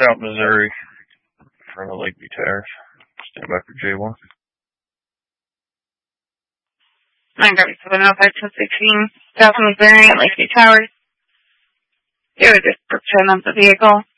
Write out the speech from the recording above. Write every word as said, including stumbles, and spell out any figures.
South Missouri, in front of Lakeview Towers. Stand by for J one. nine seven oh five two sixteen, South Missouri at Lakeview Towers. Give a description of the vehicle.